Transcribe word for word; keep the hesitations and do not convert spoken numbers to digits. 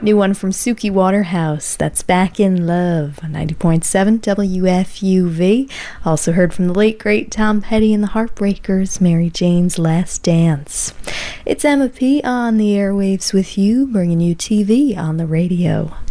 New one from Suki Waterhouse, that's Back in Love on ninety point seven W F U V. Also heard from the late great Tom Petty and the Heartbreakers, Mary Jane's Last Dance. It's Emma P on the airwaves with you, bringing you T V on the radio.